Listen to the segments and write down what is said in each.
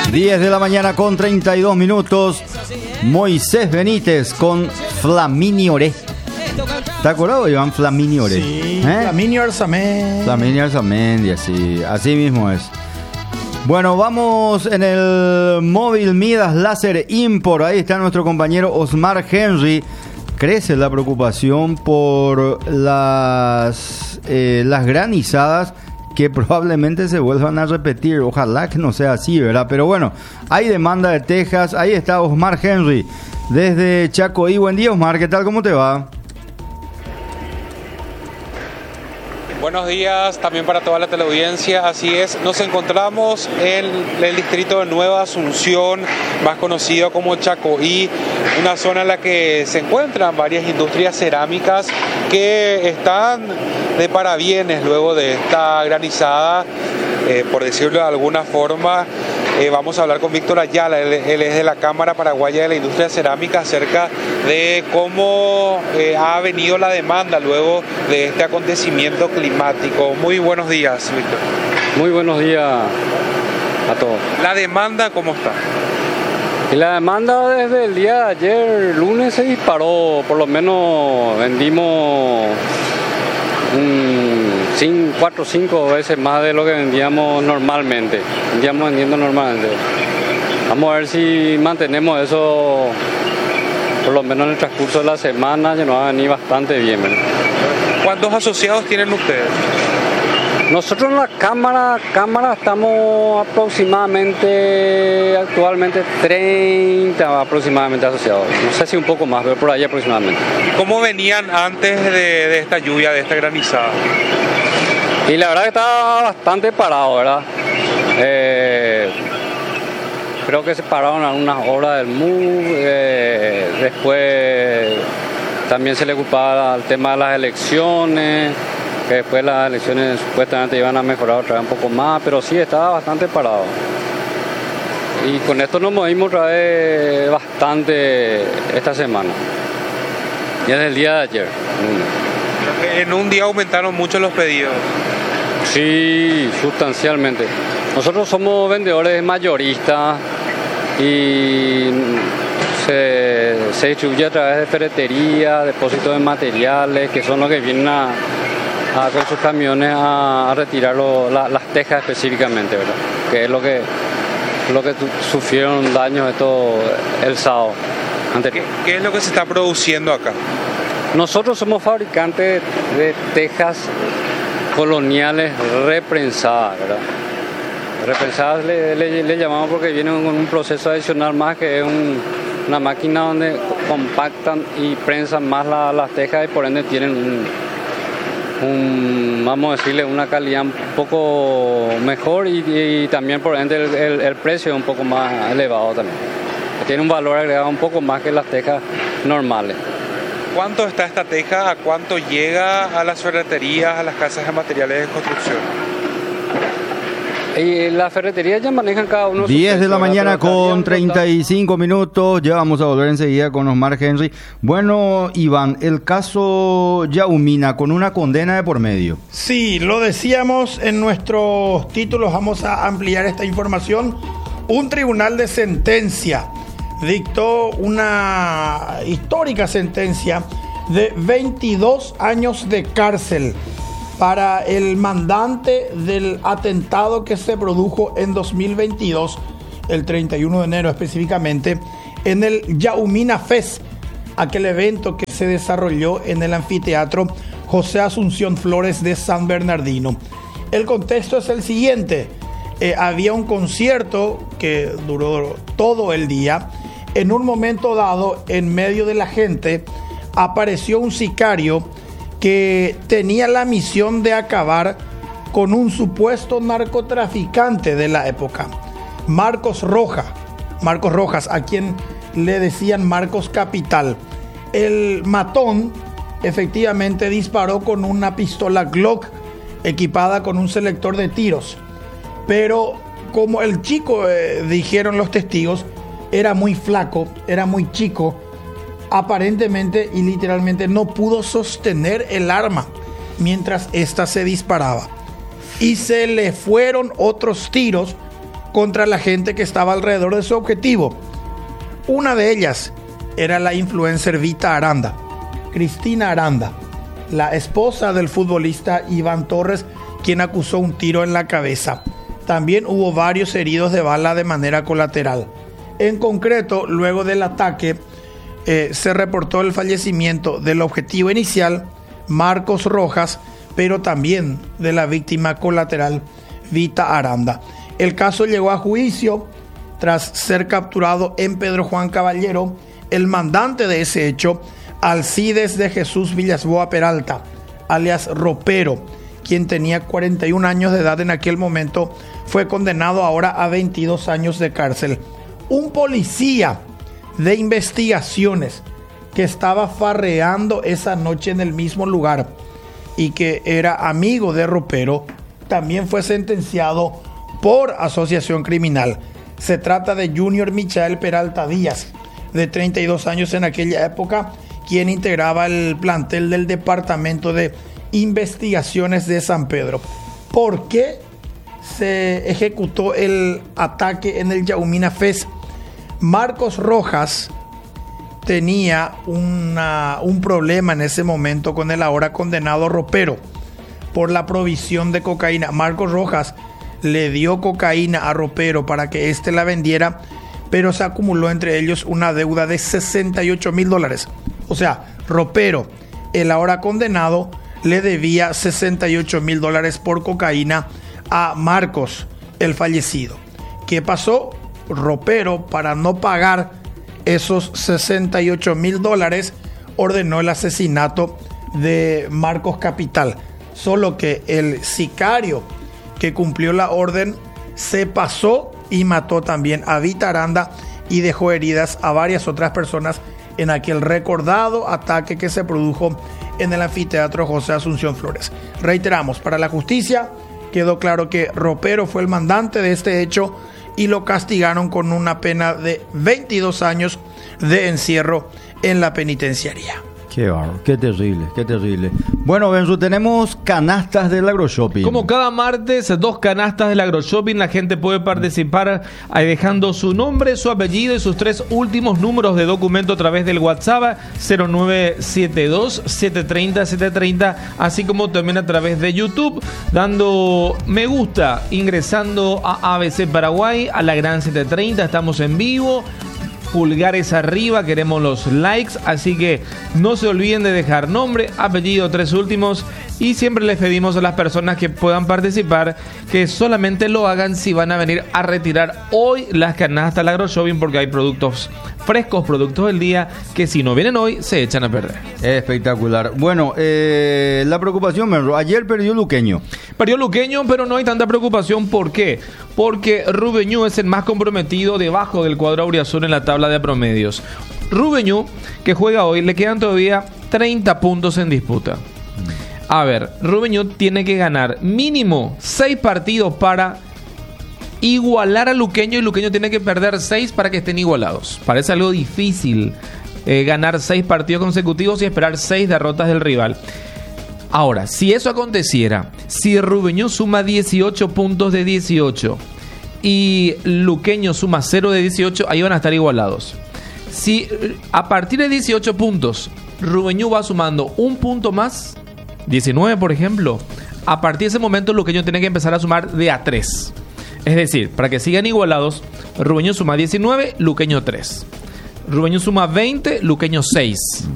10 de la mañana con 32 minutos. Moisés Benítez con Flamini Oré. ¿Te acuerdas, Iván? Flamini Oré. Sí, Flamini Arzamendi. Flamini Arzamendi, así mismo es. Bueno, vamos en el móvil Midas Láser Import. Ahí está nuestro compañero Osmar Henry. Crece la preocupación por las granizadas que probablemente se vuelvan a repetir. Ojalá que no sea así, ¿verdad? Pero bueno, hay demanda de Texas. Ahí está Osmar Henry desde Chacoí. Buen día, Osmar. ¿Qué tal? ¿Cómo te va? Buenos días también para toda la teleaudiencia. Así es, nos encontramos en el distrito de Nueva Asunción, más conocido como Chacoí, una zona en la que se encuentran varias industrias cerámicas que están de parabienes luego de esta granizada, por decirlo de alguna forma. Vamos a hablar con Víctor Ayala, él es de la Cámara Paraguaya de la Industria Cerámica, acerca de cómo ha venido la demanda luego de este acontecimiento climático. Muy buenos días, Víctor. Muy buenos días a todos. ¿La demanda cómo está? Y la demanda desde el día de ayer, lunes, se disparó. Por lo menos vendimos 4 o 5 veces más de lo que vendíamos normalmente. Vendiendo normalmente. Vamos a ver si mantenemos eso por lo menos en el transcurso de la semana, que nos va a venir bastante bien, ¿verdad? ¿Cuántos asociados tienen ustedes? Nosotros en la cámara estamos aproximadamente, actualmente 30 aproximadamente asociados. No sé si un poco más, pero por ahí aproximadamente. ¿Cómo venían antes de esta lluvia, de esta granizada? Y la verdad que estaba bastante parado, ¿verdad? Creo que se pararon algunas horas del MUV. Después también se le culpaba al tema de las elecciones, que después las elecciones supuestamente iban a mejorar otra vez un poco más, pero sí estaba bastante parado. Y con esto nos movimos otra vez bastante esta semana. Y desde el día de ayer. En un día aumentaron mucho los pedidos. Sí, sustancialmente. Nosotros somos vendedores mayoristas y se distribuye a través de ferretería, depósitos de materiales, que son los que vienen con sus camiones a retirar las tejas específicamente, ¿verdad? Que es lo que sufrieron daños el sábado anterior. ¿Qué es lo que se está produciendo acá? Nosotros somos fabricantes de tejas coloniales reprensadas, ¿verdad? Repensadas le llamamos porque vienen con un proceso adicional más, que es una máquina donde compactan y prensan más las tejas y por ende tienen vamos a decirle, una calidad un poco mejor y también por ende el precio es un poco más elevado también. Tiene un valor agregado un poco más que las tejas normales. ¿Cuánto está esta teja? ¿A cuánto llega a las ferreterías, a las casas de materiales de construcción? Y las ferreterías ya manejan cada uno. 10 de la mañana con 35 minutos. Ya vamos a volver enseguida con Osmar Henry. Bueno, Iván, el caso Yaumina con una condena de por medio. Sí, lo decíamos en nuestros títulos. Vamos a ampliar esta información. Un tribunal de sentencia dictó una histórica sentencia de 22 años de cárcel para el mandante del atentado que se produjo en 2022, el 31 de enero específicamente, en el Yaumina Fest, aquel evento que se desarrolló en el anfiteatro José Asunción Flores de San Bernardino. El contexto es el siguiente: había un concierto que duró todo el día. En un momento dado, en medio de la gente, apareció un sicario que tenía la misión de acabar con un supuesto narcotraficante de la época, Marcos Rojas, a quien le decían Marcos Capital. El matón efectivamente disparó con una pistola Glock equipada con un selector de tiros, pero como el chico, dijeron los testigos, era muy flaco, era muy chico, aparentemente y literalmente no pudo sostener el arma mientras ésta se disparaba. Y se le fueron otros tiros contra la gente que estaba alrededor de su objetivo. Una de ellas era la influencer Vita Aranda, Cristina Aranda, la esposa del futbolista Iván Torres, quien acusó un tiro en la cabeza. También hubo varios heridos de bala de manera colateral. En concreto, luego del ataque, se reportó el fallecimiento del objetivo inicial, Marcos Rojas, pero también de la víctima colateral, Vita Aranda. El caso llegó a juicio tras ser capturado en Pedro Juan Caballero el mandante de ese hecho, Alcides de Jesús Villasboa Peralta, alias Ropero, quien tenía 41 años de edad en aquel momento, fue condenado ahora a 22 años de cárcel. Un policía de investigaciones que estaba farreando esa noche en el mismo lugar y que era amigo de Ropero, también fue sentenciado por asociación criminal. Se trata de Junior Michael Peralta Díaz, de 32 años en aquella época, quien integraba el plantel del Departamento de Investigaciones de San Pedro. ¿Por qué se ejecutó el ataque en el Yaumina Fest? Marcos Rojas tenía un problema en ese momento con el ahora condenado Ropero por la provisión de cocaína. Marcos Rojas le dio cocaína a Ropero para que éste la vendiera, pero se acumuló entre ellos una deuda de $68,000. O sea, Ropero, el ahora condenado, le debía $68,000 por cocaína a Marcos, el fallecido. ¿Qué pasó? Ropero, para no pagar esos $68,000, ordenó el asesinato de Marcos Capital. Solo que el sicario que cumplió la orden se pasó y mató también a Vita Aranda y dejó heridas a varias otras personas en aquel recordado ataque que se produjo en el anfiteatro José Asunción Flores. Reiteramos, para la justicia quedó claro que Ropero fue el mandante de este hecho y lo castigaron con una pena de 22 años de encierro en la penitenciaría. Qué barro, qué terrible, qué terrible. Bueno, Benzo, tenemos canastas del AgroShopping. Como cada martes, 2 canastas del AgroShopping. La gente puede participar dejando su nombre, su apellido y sus 3 últimos números de documento a través del WhatsApp 0972-730-730, así como también a través de YouTube, dando me gusta, ingresando a ABC Paraguay, a la Gran 730, estamos en vivo. Pulgares arriba, queremos los likes, así que no se olviden de dejar nombre, apellido, 3 últimos, y siempre les pedimos a las personas que puedan participar que solamente lo hagan si van a venir a retirar hoy las canastas al AgroShopping, porque hay productos frescos, productos del día, que si no vienen hoy se echan a perder. Espectacular. Bueno, la preocupación, Benzo, ayer perdió Luqueño. Perdió Luqueño, pero no hay tanta preocupación. ¿Por qué? Porque Rubeñú es el más comprometido debajo del cuadro auriazul en la tabla de promedios. Rubeñú, que juega hoy, le quedan todavía 30 puntos en disputa. A ver, Rubeñú tiene que ganar mínimo 6 partidos para igualar a Luqueño, y Luqueño tiene que perder 6 para que estén igualados. Parece algo difícil ganar 6 partidos consecutivos y esperar 6 derrotas del rival. Ahora, si eso aconteciera, si Rubeñú suma 18 puntos de 18 y Luqueño suma 0 de 18, ahí van a estar igualados. Si a partir de 18 puntos Rubeñú va sumando un punto más, 19 por ejemplo, a partir de ese momento Luqueño tiene que empezar a sumar de a 3. Es decir, para que sigan igualados, Rubeñú suma 19, Luqueño 3. Rubeñú suma 20, Luqueño 6.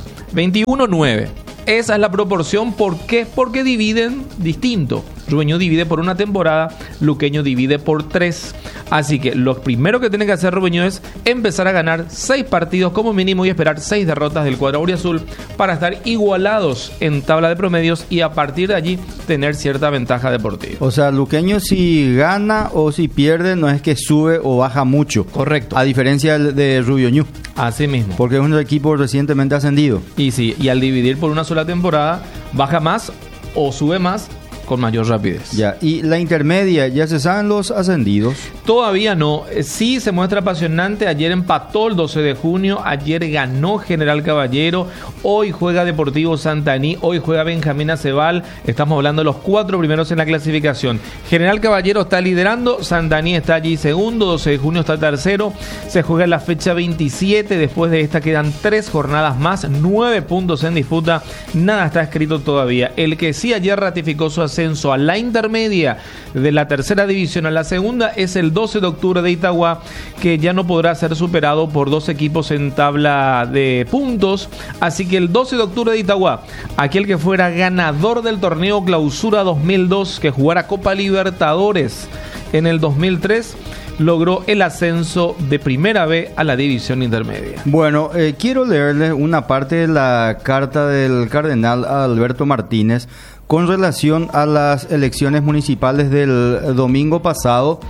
21, 9. Esa es la proporción. ¿Por qué? Porque dividen distinto. Rubeñú divide por una temporada, Luqueño divide por 3. Así que lo primero que tiene que hacer Rubeñú es empezar a ganar 6 partidos como mínimo y esperar 6 derrotas del cuadro auriazul para estar igualados en tabla de promedios y a partir de allí tener cierta ventaja deportiva. O sea, Luqueño si gana o si pierde no es que sube o baja mucho. Correcto. A diferencia de Rubeñú. Así mismo. Porque es un equipo recientemente ascendido. Y sí, y al dividir por una sola temporada baja más o sube más con mayor rapidez. Ya, y la intermedia, ya se saben los ascendidos. Todavía no. Sí se muestra apasionante. Ayer empató el 12 de junio. Ayer ganó General Caballero. Hoy juega Deportivo Santaní. Hoy juega Benjamín Acebal. Estamos hablando de los 4 primeros en la clasificación. General Caballero está liderando. Santaní está allí segundo. 12 de junio está tercero. Se juega en la fecha 27. Después de esta quedan 3 jornadas más. 9 puntos en disputa. Nada está escrito todavía. El que sí ayer ratificó su ascenso a la intermedia de la tercera división a la segunda es el 12 de octubre de Itagua, que ya no podrá ser superado por 2 equipos en tabla de puntos. Así que el 12 de octubre de Itagua, aquel que fuera ganador del torneo Clausura 2002, que jugara Copa Libertadores en el 2003, logró el ascenso de Primera B a la división intermedia. Bueno, quiero leerles una parte de la carta del cardenal Alberto Martínez con relación a las elecciones municipales del domingo pasado.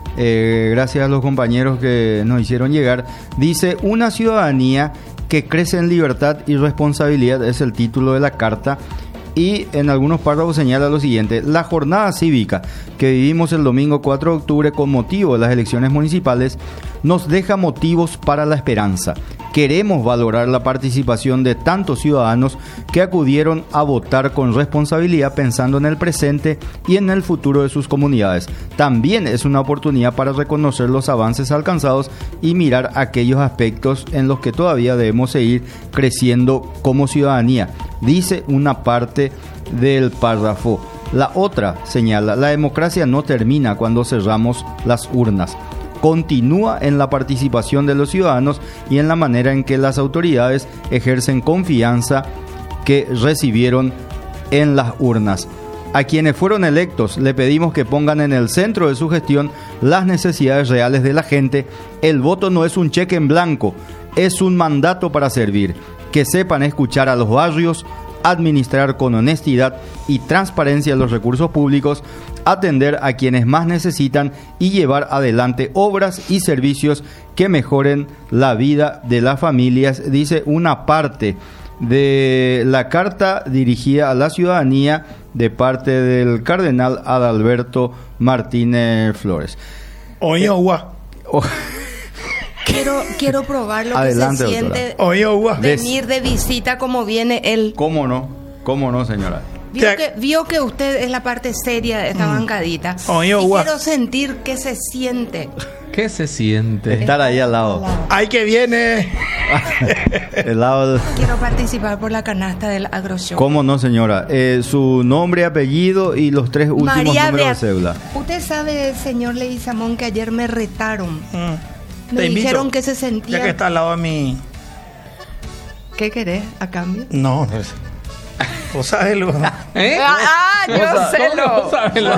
Gracias a los compañeros que nos hicieron llegar. Dice: una ciudadanía que crece en libertad y responsabilidad, es el título de la carta. Y en algunos párrafos señala lo siguiente: la jornada cívica que vivimos el domingo 4 de octubre con motivo de las elecciones municipales nos deja motivos para la esperanza. Queremos valorar la participación de tantos ciudadanos que acudieron a votar con responsabilidad, pensando en el presente y en el futuro de sus comunidades. También es una oportunidad para reconocer los avances alcanzados y mirar aquellos aspectos en los que todavía debemos seguir creciendo como ciudadanía, dice una parte del párrafo. La otra señala: la democracia no termina cuando cerramos las urnas. Continúa en la participación de los ciudadanos y en la manera en que las autoridades ejercen confianza que recibieron en las urnas. A quienes fueron electos le pedimos que pongan en el centro de su gestión las necesidades reales de la gente. El voto no es un cheque en blanco, es un mandato para servir. Que sepan escuchar a los barrios, administrar con honestidad y transparencia los recursos públicos, atender a quienes más necesitan y llevar adelante obras y servicios que mejoren la vida de las familias, dice una parte de la carta dirigida a la ciudadanía de parte del cardenal Adalberto Martínez Flores. Oye, Uva. Quiero probar lo Adelante, que se siente Oye, Uva. venir de visita como viene él. ¿Cómo no, señora? Vio que usted es la parte seria de esta bancadita. Oye, y Uva. quiero sentir que se siente. ¿Qué se siente? Estar ahí al lado. Ay, que viene. El lado. Quiero participar por la canasta del AgroShow. ¿Cómo no, señora? Su nombre, apellido y los 3 últimos María números de Beat- cédula. Usted sabe, señor Leguizamón, que ayer me retaron. Me Te invito, dijeron que se sentía... Ya que está al lado de mí. ¿Qué querés a cambio? No, vos sabés lo. ¿Eh? Yo sé lo.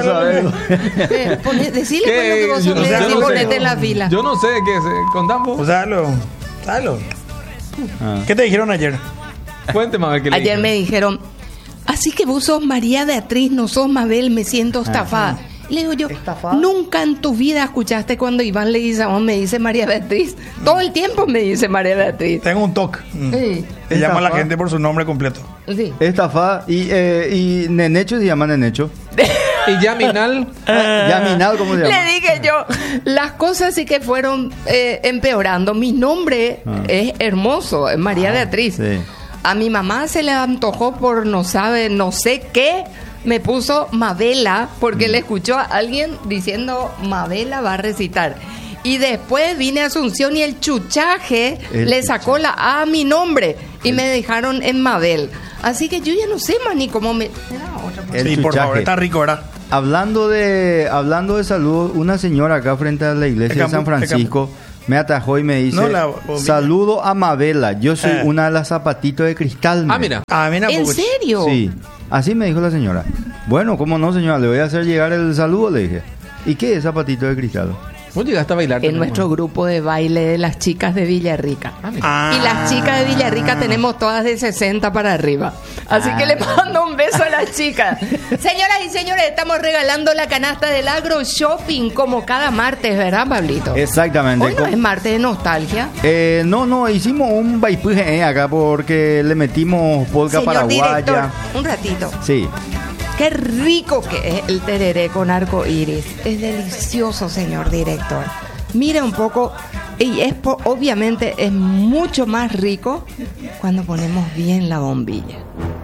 Decile ¿Qué? pues lo que vos Yo no sabés sé, y yo no ponete sé. en la fila. Yo no sé qué es. Contamos. Vos sabés lo. Ah. ¿Qué te dijeron ayer? Cuénteme a ver qué le Ayer dijeron. me dijeron, así que vos sos María Beatriz, no sos Mabel, me siento estafada. Le digo yo, nunca en tu vida escuchaste cuando Iván Leguizamón me dice María Beatriz. Todo el tiempo me dice María Beatriz. Tengo un toque. Sí, Te llama a la Estafa. gente por su nombre completo. sí. Estafada. Y Nenecho se llama Nenecho. Y Yaminal. Yaminal, ¿cómo se llama? Le dije yo, las cosas sí que fueron empeorando. Mi nombre es hermoso, es María Beatriz. Sí. A mi mamá se le antojó por no sé qué. Me puso Mabela porque le escuchó a alguien diciendo Mabela va a recitar. Y después vine a Asunción y el chuchaje le sacó la A a mi nombre y me dejaron en Mabel. Así que yo ya no sé más ni cómo me... Era otra cosa. El Sí, por chuchaje. favor, está rico, ¿verdad? Hablando de salud, una señora acá frente a la iglesia de San Francisco me atajó y me dice: No, la bombilla. saludo a Mabela, yo soy una de las zapatitos de cristal. Ah, mira. Ah, mira, ¿En porque- serio? Sí, así me dijo la señora. Bueno, ¿cómo no, señora? Le voy a hacer llegar el saludo, le dije. ¿Y qué es zapatito de cristal? Vos llegaste a bailar. En también, nuestro amor. grupo de baile de las chicas de Villarrica. Ah, mira. Ah. Y las chicas de Villarrica tenemos todas de 60 para arriba. Así que le mando un beso a las chicas. Señoras y señores, estamos regalando la canasta del Agro Shopping como cada martes, ¿verdad, Pablito? Exactamente. Hoy no es martes de nostalgia. No, hicimos un baipuje acá porque le metimos polka Señor paraguaya. director, un ratito. Sí. Qué rico que es el tereré con arco iris. Es delicioso, señor director. Mire un poco, y obviamente es mucho más rico cuando ponemos bien la bombilla.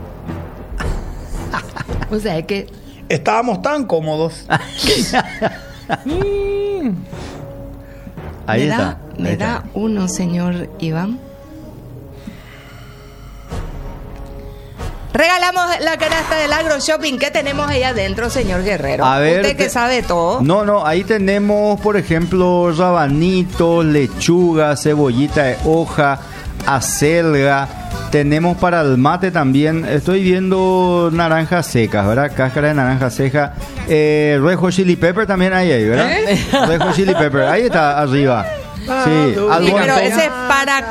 O sea, es que Estábamos tan cómodos. Ahí está. Me da uno, señor Iván. Regalamos la canasta del Agro Shopping. ¿Qué tenemos ahí adentro, señor Guerrero? A ver, Usted que sabe todo. No, ahí tenemos, por ejemplo, rabanitos, lechuga, cebollita de hoja, acelga. Tenemos para el mate también, estoy viendo naranjas secas, ¿verdad? Cáscara de naranja seca. Red Hot Chili Pepper también hay ahí, ¿verdad? Red Hot Chili Pepper, ahí está arriba. Sí, Sí, algo pero ese es para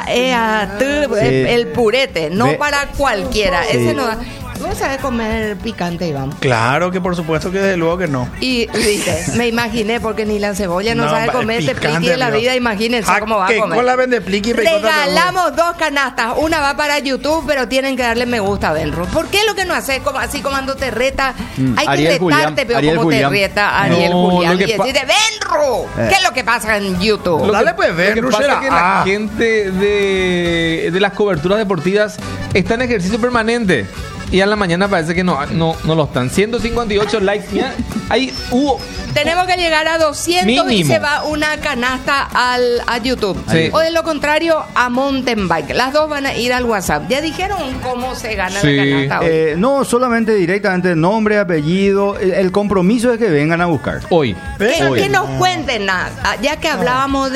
el purete, no para cualquiera. Sí. Ese no da. ¿Vos sabés comer picante, Iván? Claro que por supuesto que desde luego que no. Y viste, me imaginé, porque ni la cebolla no sabe comer este picante, pliqui de la amigo. vida, imagínense cómo va a ¿Qué? comer. Con la vende pliqui y picota Regalamos 2 canastas, una va para YouTube, pero tienen que darle me gusta, Benro. ¿Por qué lo que no haces como así comando te reta? Hay que Ariel retarte, Julián, pero Ariel como Julián. te reta Ariel No, Julián lo y que decirte, Benro, ¿qué es lo que pasa en YouTube? Lo- Dale, pues, Lo ven, que pasa Ruchera. es que la Ah. gente de las coberturas deportivas está en ejercicio permanente. Y a la mañana parece que no lo están. 158 likes. Mira, ahí hubo. Tenemos que llegar a 200 y Mínimo. se va una canasta a YouTube. Sí. O de lo contrario, a mountain bike. Las dos van a ir al WhatsApp. ¿Ya dijeron cómo se gana Sí. la canasta hoy? no, solamente directamente nombre, apellido. El compromiso es que vengan a buscar. Hoy. Que nos cuenten nada. Ya que hablábamos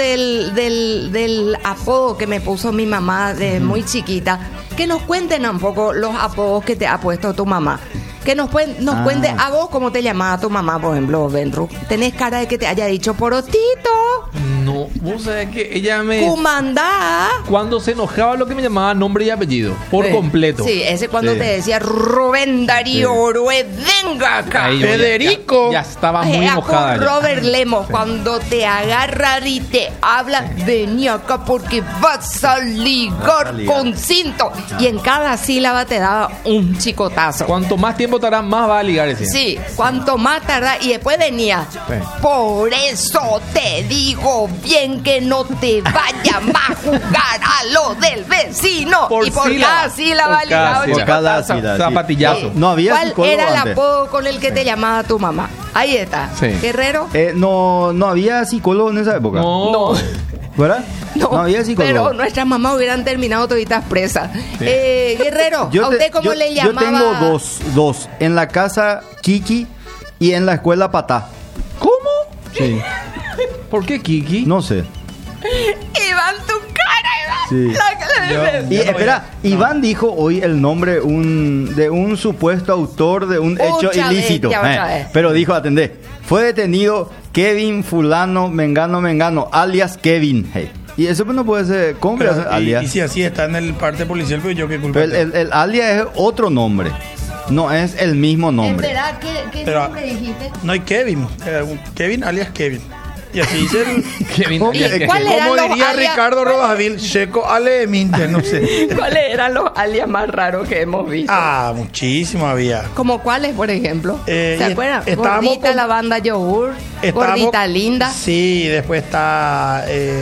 del apodo que me puso mi mamá de muy chiquita, que nos cuenten un poco los apodos que te ha puesto tu mamá. Que nos cuente a vos cómo te llamaba tu mamá, por ejemplo, Benru. ¿Tenés cara de que te haya dicho porotito? No, vos sabés que ella me. Cumandá. Cuando se enojaba, lo que me llamaba nombre y apellido. Por Sí. completo. Sí, ese cuando Sí. te decía Rubén Darío Orue, venga acá. Ahí yo ya- Federico. Ya estaba muy Ea, enojada. con ya. Robert Lemos, cuando te agarra y te habla, vení acá porque vas a ligar con cinto. Y en cada sílaba te daba un chicotazo. Cuanto más tiempo tarda, más va a ligar ese. Sí, cuanto más tarda. Y después venía. Por eso te digo bien que no te vayas a jugar a lo del vecino. Por y por sílaba. cada sílaba Por cada ligaba un sílaba. Por cada chicotazo. sílaba, sí. Zapatillazo. No había ¿Cuál psicólogo era el antes. apodo con el que te llamaba tu mamá? Ahí está. Sí. Guerrero. No había psicólogo en esa época. No. ¿Verdad? No había psicólogo. Pero nuestras mamás hubieran terminado toditas presas. Guerrero, ¿a usted cómo le yo llamaba? tengo dos. En la casa, Kiki, y en la escuela, Patá. ¿Cómo? Sí. ¿Por qué Kiki? No sé. Iván, tu cara, Iván. Sí. Y espera, Iván dijo hoy el nombre de un supuesto autor de un hecho Otra vez, ilícito. ya otra vez. Pero dijo, atendé, fue detenido Kevin fulano, mengano, alias Kevin. Hey. Y eso pues no puede ser, ¿cómo puede ser Pero, alias? y si así está en el parte policial, pero yo qué culpa Pero tengo. el alias es otro nombre, no es el mismo ¿En nombre. verdad qué Pero- nombre dijiste? No hay Kevin. Kevin alias Kevin. Y así dice el... Kevin. ¿Cómo? ¿Qué? ¿Cuál era? Como Eran los diría alias- Ricardo Rodavil, Checo Ale Minte, no sé. ¿Cuáles eran los alias más raros que hemos visto? Ah, muchísimo había. ¿Como cuáles, por ejemplo? Eh, ¿Se y acuerdan? estábamos Gordita, con- la banda yogur. Estábamos- Gordita linda. Sí, después está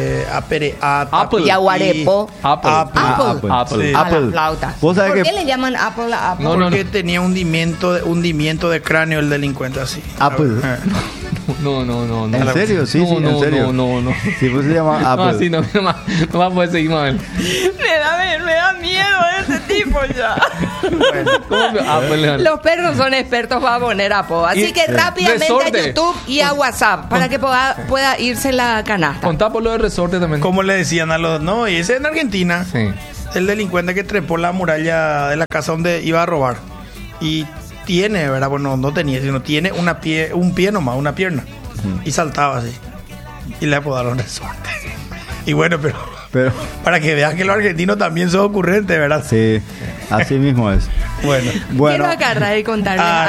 Apple. Yaguarepo. Apple. Apple. Apple. Sí. A Apple. la flauta. ¿Vos sabés ¿Por que- qué le llaman Apple a Apple? No, Porque tenía un hundimiento de cráneo el delincuente así. Apple. No. ¿En serio? Sí, sí, en serio. No. Sí, pues se llama No, Apple. así no va a poder seguir más. Me da miedo ese tipo ya. ¿Cómo que Apple? Los perros son expertos para poner apodo. Así Y- que rápidamente Resorte. a YouTube y a WhatsApp para que pueda irse la canasta. Contá por lo de resorte también. Como le decían a los... No, y ese en Argentina. Sí. El delincuente que trepó la muralla de la casa donde iba a robar. Y tiene, ¿verdad? Bueno, no tenía, sino tiene un pie nomás, una pierna. Y saltaba así. Y le apodaron resorte. Y bueno, Pero para que vean que los argentinos también son ocurrentes, ¿verdad? sí, así mismo es. Bueno. Bueno. Quiero agarrar y contarles Ah,